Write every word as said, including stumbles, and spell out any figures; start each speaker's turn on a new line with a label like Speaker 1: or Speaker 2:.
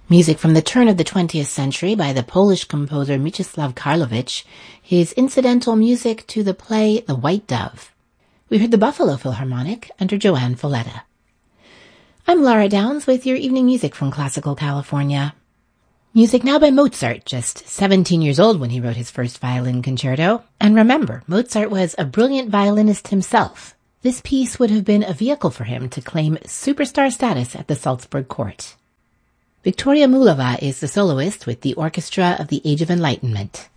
Speaker 1: Music from the turn of the twentieth century by the Polish composer Mieczysław Karlowicz, his incidental music to the play The White Dove. We heard the Buffalo Philharmonic under Joanne Folletta. I'm Laura Downs with your evening music from Classical California. Music now by Mozart, just seventeen years old when he wrote his first violin concerto. And remember, Mozart was a brilliant violinist himself. This piece would have been a vehicle for him to claim superstar status at the Salzburg court. Victoria Mullova is the soloist with the Orchestra of the Age of Enlightenment.